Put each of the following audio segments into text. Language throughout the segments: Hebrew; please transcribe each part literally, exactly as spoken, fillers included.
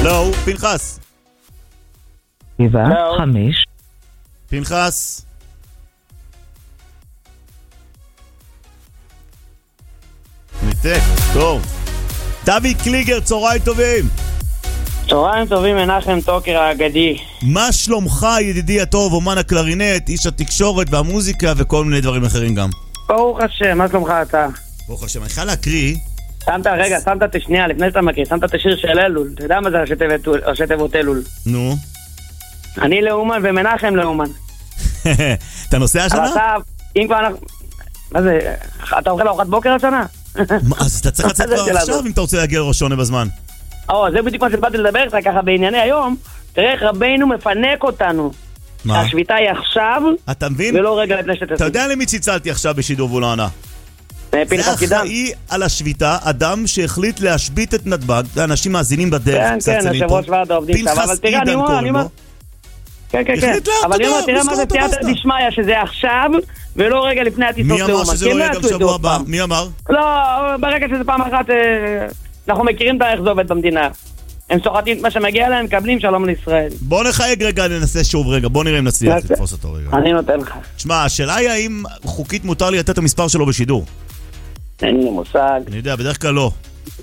הלו, פנחס. שבע, חמש. פנחס. ניתק, טוב. דוד קליגר, צהריים טובים. צהריים טובים, מנחם טוקר האגדי. מה שלומך, ידידי הטוב, אומן הקלרינט, איש התקשורת והמוזיקה וכל מיני דברים אחרים גם? ברוך השם, מה שלומך אתה? ברוך השם, אני חייב להקריא. שמת, רגע, שמת את השנייה, לפני שאתה מקריא, שמת את השיר של אלול. אתה יודע מה זה ראשי תיבות אלול? נו. אני לאומן ומנחם לאומן. אתה נוסע השנה? אבל אתה, אם כבר אנחנו... מה זה, אתה אוכל ארוחת בוקר השנה? אז אתה צריך לצאת כבר עכשיו אם אתה רוצה להגיע לראש שונה בזמן. או, זה בדיוק מה שבאתי לדבר איתך ככה בענייני היום. תראה איך רבינו מפנק אותנו. מה? השביתה היא עכשיו, אתה מבין? ולא רגע לפני שתעשו. אתה יודע למי ציצלתי עכשיו בשידור והוא לא ענה? פנחס קידם. זה אחראי על השביתה, אדם שהחליט להשבית את נתב"ג, אנשים מאזינים בדרך, כן, כן, יושב ראש ועד העובדים. פנחס עידן קוראים לו. כן, כן, כן. אבל תראה מה זה סייעתא דשמיא, שזה עכשיו, ולא רגע לפני הטיסות לאומן. מי אמר שזה לא יהיה גם שבוע הבא? מי אמר? לא, ברגע שזה פעם אחת, אנחנו מכירים את איך זה עובד במדינה. הם סוחטים את מה שמגיע להם, מקבלים שלום לישראל. בוא נחייג רגע, ננסה שוב רגע, בוא נראה אם נצליח לתפוס אותו רגע. אני נותן לך. תשמע, השאלה היא האם חוקית מותר לי לתת את המספר שלו בשידור? אין לי מושג. אני יודע, בדרך כלל לא.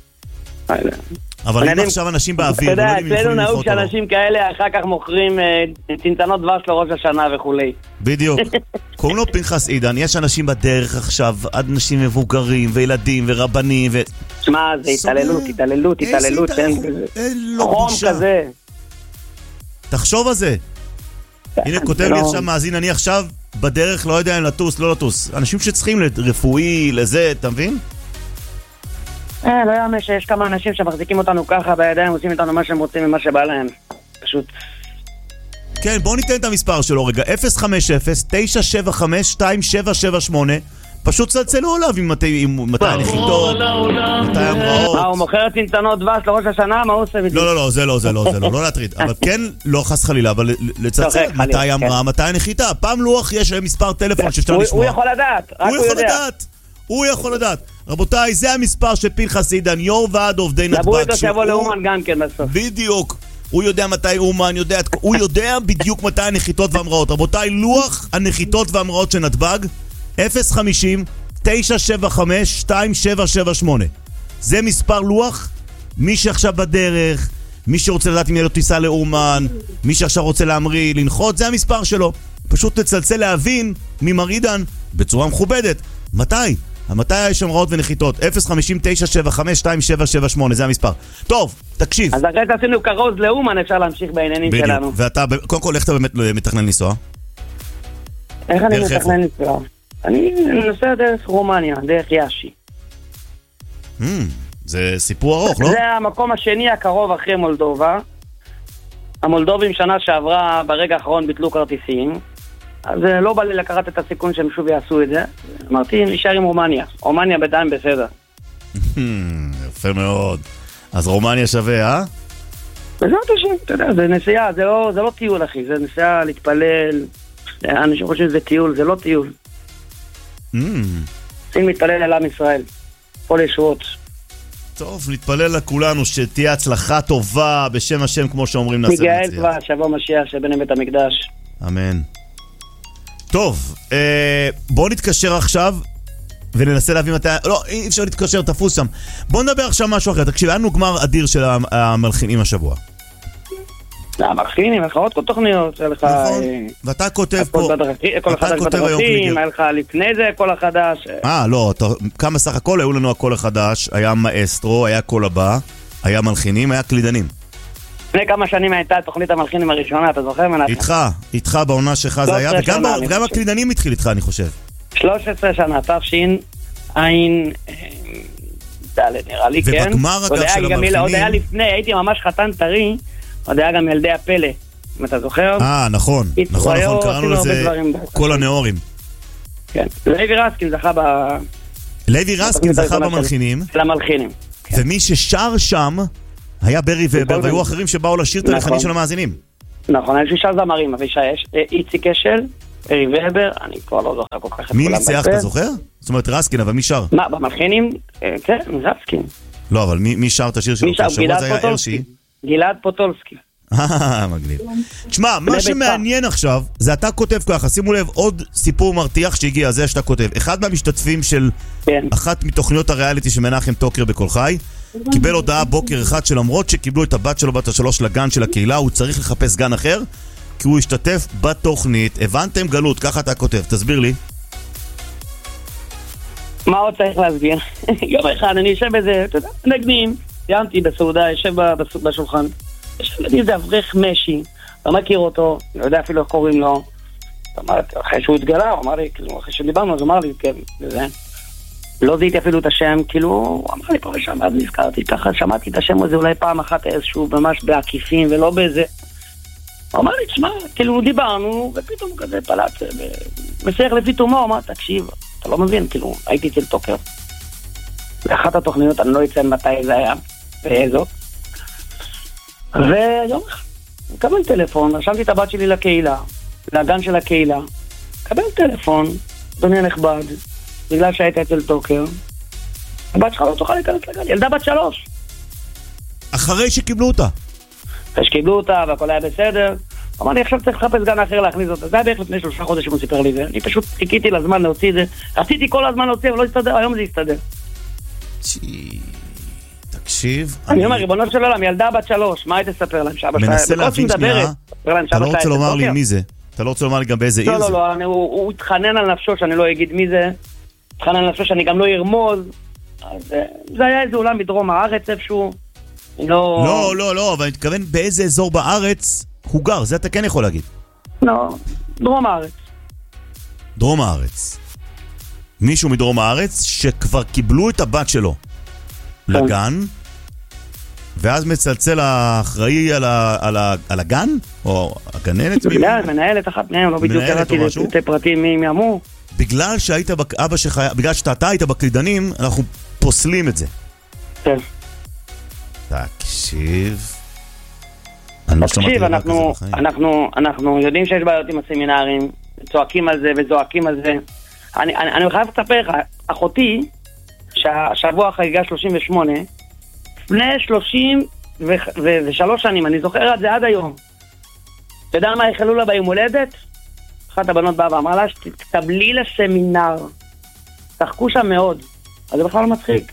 אבל אם עכשיו אנשים באוויר, אתה יודע, אצלנו נהוג שאנשים כאלה אחר כך מוכרים צנצנות דבש לראש השנה וכולי. בדיוק. קוראים לו פנחס עידן, יש אנשים בדרך עכשיו, עד אנשים מבוגרים וילדים ורבנים ו... שמע, זה התעללות, התעללות, התעללות, אין לו בושה. תחשוב על זה. הנה, כותב לי עכשיו מאזין, אני עכשיו בדרך, לא יודע אם לטוס, לא לטוס. אנשים שצריכים לרפואי, לזה, אתה מבין? אה, לא יאמר שיש כמה אנשים שמחזיקים אותנו ככה בידיים, עושים איתנו מה שהם רוצים ומה שבא להם. פשוט. כן, בואו ניתן את המספר שלו רגע. אפס חמש אפס תשע שבע חמש שתיים שבע שבע שמונה. פשוט צלצלו עליו עם מתי הנחיתות, מתי המראות. מה, הוא מוכר צנצנות דבש לראש השנה? מה הוא עושה בדיוק? לא, לא, לא, זה לא, זה לא, זה לא, לא להטריד. אבל כן, לא חס חלילה, אבל לצלצל, מתי המראה, מתי הנחיתה. פעם לוח יש מספר טלפון שאפשר לשמוע. הוא יכול לדעת, רק הוא יכול לדעת. הוא יכול לדעת. רבותיי, זה המספר של פנחס עידן, יו"ר ועד עובדי נתב"ג. דברו איתו שיבוא לאומן גם כן בסוף. בדיוק. הוא יודע מתי אומן, הוא יודע בדיוק מתי הנחיתות והמראות. רבותיי, לוח הנחיתות והמראות של נתב"ג, אפס חמישים תשע שבע חמש שתיים שבע שבע שמונה. זה מספר לוח. מי שעכשיו בדרך, מי שרוצה לדעת אם יהיה לו טיסה לאומן, מי שעכשיו רוצה להמריא, לנחות, זה המספר שלו. פשוט לצלצל להבין ממר עידן בצורה מכובדת. מתי? מתי יש המראות ונחיתות? אפס חמישים תשע שבע חמש שתיים שבע שבע שמונה, זה המספר. טוב, תקשיב. אז אחרי שעשינו כרוז לאומן אפשר להמשיך בעניינים שלנו. בדיוק, ואתה, קודם כל, איך אתה באמת מתכנן לנסוע? איך אני מתכנן לנסוע? אני נוסע דרך רומניה, דרך יאשי. זה סיפור ארוך, לא? זה המקום השני הקרוב אחרי מולדובה. המולדובים שנה שעברה ברגע האחרון ביטלו כרטיסים. אז לא בא לי לקחת את הסיכון שהם שוב יעשו את זה. אמרתי, נשאר עם רומניה. רומניה בינתיים בסדר. יפה מאוד. אז רומניה שווה, אה? בעזרת השם, אתה יודע, זה נסיעה, זה לא, זה לא טיול, אחי. זה נסיעה להתפלל. אנשים חושבים שזה טיול, זה לא טיול. צריכים להתפלל אל עם ישראל. כל ישועות. טוב, נתפלל לכולנו שתהיה הצלחה טובה בשם השם, כמו שאומרים נעשה נצליח. נגאל כבר, שבוא משיח שבנה בית המקדש. אמן. טוב, אה, בואו נתקשר עכשיו וננסה להבין מתי... לא, אי אפשר להתקשר, תפוס שם. בואו נדבר עכשיו משהו אחר. תקשיב, היה לנו גמר אדיר של המלחינים השבוע. המלחינים, לך עוד כל תוכניות. נכון, ואתה כותב פה... כל החדש בדרכים, היה לך לפני זה כל החדש. אה, לא, כמה סך הכל היו לנו הכל החדש, היה מאסטרו, היה כל הבא, היה מלחינים, היה קלידנים. לפני כמה שנים הייתה תוכנית המלחינים הראשונה, אתה זוכר מנחם? איתך, איתך בעונה שלך זה היה, וגם הקלידנים התחיל איתך, אני חושב. שלוש עשרה שנה, תפשין, עין, דלת נראה לי, כן. ובגמר אגב של המלחינים... עוד היה לפני, הייתי ממש חתן טרי, עוד היה גם ילדי הפלא, אם אתה זוכר. אה, נכון, נכון, נכון, קראנו לזה כל הנאורים. כן, לוי רסקין זכה ב... לוי רסקין זכה במלחינים. למלחינים. ומי ששר שם... היה ברי ובר, והיו אחרים שבאו לשיר את הלחנים של המאזינים. נכון, היה שישה זמרים, יש איציק אשל, ברי ובר, אני כבר לא זוכר כל כך. מי ניצח, אתה זוכר? זאת אומרת רסקין, אבל מי שר? מה, במלחינים? כן, רסקין. לא, אבל מי שר את השיר שלו? השבוע זה היה הרשי. גלעד פוטולסקי. אה, מגניב. תשמע, מה שמעניין עכשיו, זה אתה כותב ככה, שימו לב, עוד סיפור מרתיח שהגיע, זה שאתה כותב. אחד מהמשתתפים של אחת מתוכניות הריאליטי של מנחם טוקר בכל חי, קיבל הודעה בוקר אחד שלמרות שקיבלו את הבת שלו בת השלוש לגן של הקהילה, הוא צריך לחפש גן אחר, כי הוא השתתף בתוכנית. הבנתם גלות, ככה אתה כותב, תסביר לי. מה עוד צריך להסביר? יום אחד אני יושב בזה, אתה יודע, נגנים, סיימתי בסעודה, יושב בשולחן, יושב לי איזה אברך משי, לא מכיר אותו, לא יודע אפילו איך קוראים לו, אחרי שהוא התגלה, הוא אמר לי, אחרי שדיברנו, אז הוא אמר לי, כן, וזה, לא זיהיתי אפילו את השם, כאילו, הוא אמר לי פה ושם, אז נזכרתי ככה, שמעתי את השם הזה אולי פעם אחת איזשהו ממש בעקיפים ולא באיזה, הוא אמר לי, תשמע, כאילו דיברנו, ופתאום כזה פלט, מסייך לפי תומו, הוא אמר, תקשיב, אתה לא מבין, כאילו, הייתי אצל טוקר. באחת התוכניות, אני לא אציין מתי זה היה, ואיזו. ויום אחד, מקבל טלפון, רשמתי את הבת שלי לקהילה, לגן של הקהילה, מקבל טלפון, אדוני הנכבד, בגלל שהיית אצל טוקר, הבת שלך לא תוכל להיכנס לגן, ילדה בת שלוש. אחרי שקיבלו אותה. אחרי שקיבלו אותה, והכל היה בסדר, אמר לי, עכשיו צריך לחפש גן אחר להכניס אותה. זה היה בערך לפני שלושה חודשים הוא סיפר לי זה. אני פשוט חיכיתי לזמן להוציא את זה. רציתי כל הזמן להוציא, אבל לא הסתדר, היום זה הסתדר. תקשיב. אני אומר, ריבונו של עולם, ילדה בת שלוש, מה היית תספר להם? מנסה להבין שנייה, אתה לא רוצה לומר לי מי זה. אתה לא רוצה לומר לי גם באיזה עיר זה. לא, לא, לא, הוא התחנן על נפשו שאני לא אגיד מי זה. התחנן על נפשו שאני גם לא ירמוז. זה היה איזה אולם בדרום הארץ איפשהו. לא, לא, לא, אבל אני מתכוון באיזה אזור בארץ הוא גר, זה אתה כן יכול להגיד. לא, דרום הארץ. דרום הארץ. מישהו מדרום הארץ שכבר קיבלו את הבת שלו לגן, ואז מצלצל האחראי על, ה, על, ה, על הגן? או הגננת? בגלל, מנהלת אחת מהם, לא בדיוק קראתי לפרטי פרטים מי אמור. בגלל שהיית, אבא שלך, בגלל שאתה היית בקלידנים, אנחנו פוסלים את זה. כן. תקשיב. תקשיב, אנחנו, אנחנו, אנחנו יודעים שיש בעיות עם הסמינרים, צועקים על זה וזועקים על זה. אני, אני, אני חייב לספר לך, אחותי, שהשבוע חגיגה שלושים ושמונה, לפני שלושים ושלוש שנים, אני זוכר את זה עד היום. אתה יודע מה החלו לה ביום הולדת? אחת הבנות באה ואמרה לה, תקבלי לסמינר. תחקו שם מאוד. אז זה בכלל לא מצחיק.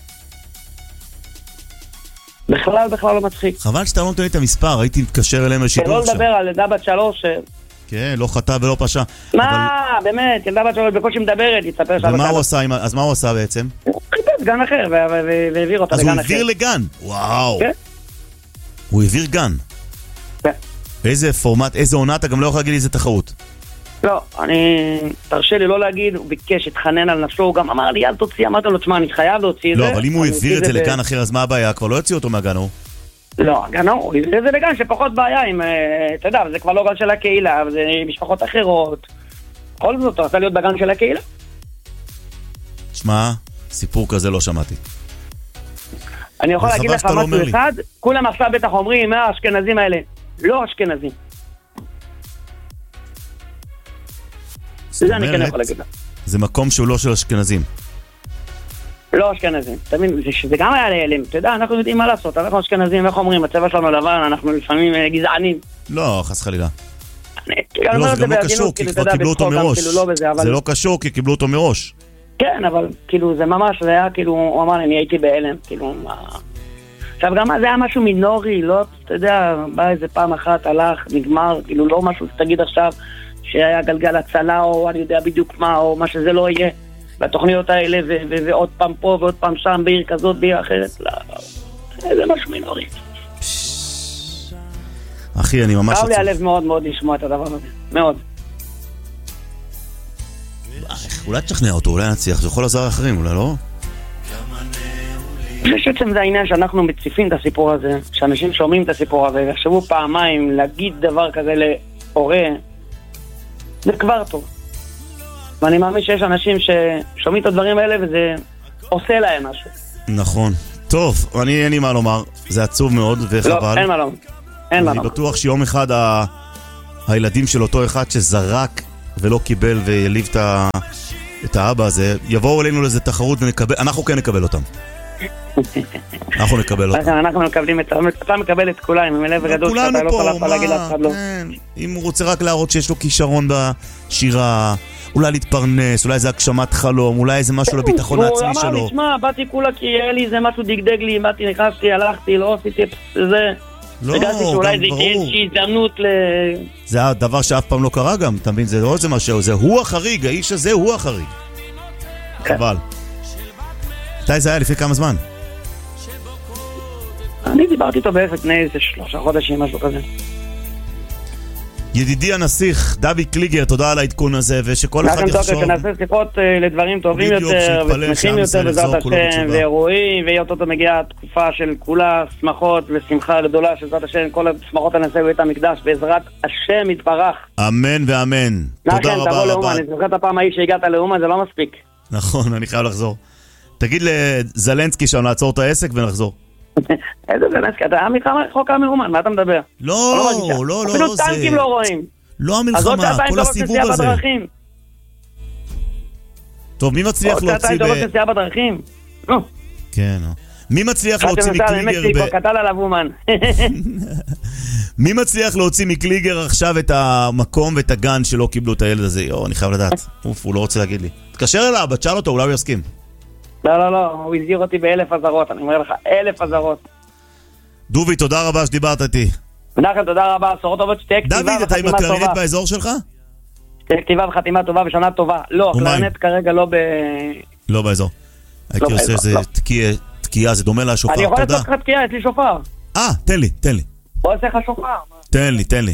בכלל, בכלל לא מצחיק. חבל שאתה לא נותן לי את המספר, הייתי מתקשר אליהם לשידור עכשיו. שלא לדבר על ילדה בת שלוש. כן, לא חטא ולא פשע. מה, באמת, ילדה בת שלוש בקושי מדברת, יתספר שם. ומה הוא עשה, אז מה הוא עשה בעצם? הוא חיפש גן אחר, והעביר אותה לגן אחר. אז הוא העביר לגן? וואו. כן. הוא העביר גן. כן. איזה פורמט, איזה עונה, אתה גם לא יכול להגיד איזה תחרות. לא, אני, תרשה לי לא להגיד, הוא ביקש, התחנן על נפשו, הוא גם אמר לי, אל תוציא, אמרת לו, תשמע, אני חייב להוציא את זה. לא, אבל אם הוא העביר את זה לגן אחר, אז מה הבעיה? כבר לא יוציא אותו מהגן, הוא? לא, הגן הוא העביר את זה לגן שפחות בעיה, אתה יודע, זה כבר לא גן של הקהילה, זה משפחות אחרות. כל זאת, אתה רוצה להיות בגן של הקהילה? תשמע, סיפור כזה לא שמעתי. אני יכול להגיד לך משהו אחד, כולם עכשיו בטח אומרים, מה האשכנזים האלה? לא אשכנזים. זה אני כן יכול להגיד לך. זה מקום שהוא לא של אשכנזים. לא אשכנזים. זה גם היה להיעלם. אתה יודע, אנחנו יודעים מה לעשות. אנחנו אשכנזים, איך אומרים, הצבע שלנו לבן, אנחנו לפעמים גזענים. לא, חס חלילה. לא, זה גם לא קשור, כי כבר קיבלו אותו מראש. זה לא קשור, כי קיבלו אותו מראש. כן, אבל כאילו זה ממש, זה היה כאילו, הוא אמר, אני הייתי בהלם, כאילו, מה... עכשיו גם זה היה משהו מינורי, לא, אתה יודע, בא איזה פעם אחת, הלך, נגמר, כאילו לא משהו שתגיד עכשיו שהיה גלגל הצלה, או אני יודע בדיוק מה, או מה שזה לא יהיה, בתוכניות האלה, ו- ו- ועוד פעם פה ועוד פעם שם, בעיר כזאת, בעיר אחרת, לא, זה משהו מינורי. אחי, אני ממש... קרב לי הלב מאוד מאוד לשמוע את הדבר הזה, מאוד. אולי תשכנע אותו, אולי נצליח, זה יכול לעזור לאחרים, אולי לא? אני חושב שבעצם זה העניין שאנחנו מציפים את הסיפור הזה, שאנשים שומעים את הסיפור הזה, ויחשבו פעמיים להגיד דבר כזה להורה, זה כבר טוב. ואני מאמין שיש אנשים ששומעים את הדברים האלה וזה עושה להם משהו. נכון. טוב, אני אין לי מה לומר, זה עצוב מאוד וחבל. לא, אין מה לומר. אין מה לומר. אני בטוח שיום אחד ה... הילדים של אותו אחד שזרק ולא קיבל ויליב את, ה... את האבא הזה, יבואו אלינו לזה תחרות ונקבל, אנחנו כן נקבל אותם. אנחנו נקבל אותה. אנחנו מקבלים את... אתה מקבל את כולם, עם לב גדול שאתה לא יכול להגיד לאף אחד לא. אם הוא רוצה רק להראות שיש לו כישרון בשירה, אולי להתפרנס, אולי זה הגשמת חלום, אולי איזה משהו לביטחון העצמי שלו. הוא אמר, נשמע, באתי כולה כי היה לי איזה משהו דגדג לי, באתי, נכנסתי, הלכתי, לא עשיתי זה. לא, גם ברור. איזושהי הזדמנות ל... זה הדבר שאף פעם לא קרה גם, אתה מבין? זה לא איזה משהו, זה הוא החריג, האיש הזה הוא החריג. חבל. מתי זה היה? לפני כמה זמן? אני דיברתי איתו בערך לפני איזה שלושה חודשים, משהו כזה. ידידי הנסיך, דוד קליגר, תודה על העדכון הזה, ושכל אחד יחשוב... לכם טוב, שנעשה שיחות לדברים טובים יותר, ושמחים יותר בעזרת השם, ואירועים, ואו-טו-טו מגיעה תקופה של כולה שמחות ושמחה גדולה, שעזרת השם, כל השמחות הנעשה בבית המקדש, בעזרת השם יתברך. אמן ואמן. תודה רבה רבה. אני זוכר את הפעם ההיא שהגעת לאומן, זה לא מספיק. נכון, אני חייב לחזור. תגיד לזלנסקי שם לעצור את העסק ונחזור. איזה זלנסקי, אתה המלחמה רחוקה מאומן, מה אתה מדבר? לא, לא, לא, לא, אפילו טנקים לא רואים. לא המלחמה, כל הסיבוב הזה. טוב, מי מצליח להוציא ב... עוד שעתיים נסיעה בדרכים? כן, מי מצליח להוציא מקליגר ב... קטל עליו אומן. מי מצליח להוציא מקליגר עכשיו את המקום ואת הגן שלא קיבלו את הילד הזה? יו, אני חייב לדעת. אוף, הוא לא רוצה להגיד לי. תקשר אליו, תשאל אותו, אולי הוא יסכים. לא, לא, לא, הוא הזהיר אותי באלף עזרות, אני אומר לך, אלף עזרות. דובי, תודה רבה שדיברת איתי. מנחם, תודה רבה, עשורות טובות, שתהיה כתיבה וחתימה טובה. דוד, אתה עם הקלרינט באזור שלך? שתהיה כתיבה וחתימה טובה ושנה טובה. לא, הקלרינט כרגע לא ב... לא באזור. הייתי עושה איזה תקיעה, זה דומה לשופר, תודה. אני יכול לעשות לך תקיעה, יש לי שופר. אה, תן לי, תן לי. בוא עושה לך שופר. תן לי, תן לי.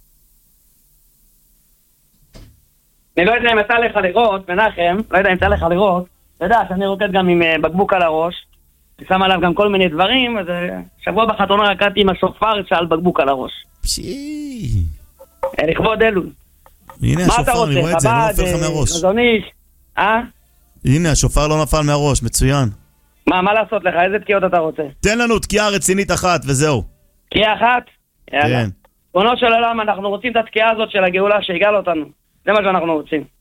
אני לא יודע אם יצא לך לראות, מנחם, לא יודע אם יצא לך לראות, אתה יודע שאני רוקד גם עם בקבוק על הראש, אני שם עליו גם כל מיני דברים, אז שבוע בחתונה רקדתי עם השופר שעל בקבוק על הראש. פשי. לכבוד אלול. הנה השופר, אני רואה את זה, לא נופל לך מהראש. מזוניש, אה? הנה, השופר לא נפל מהראש, מצוין. מה, מה לעשות לך? איזה תקיעות אתה רוצה? תן לנו תקיעה רצינית אחת, וזהו. תקיעה אחת? כן. בונו של עולם, אנחנו רוצים את התקיעה הזאת של הגאולה שהגאל אותנו. זה מה שאנחנו רוצים.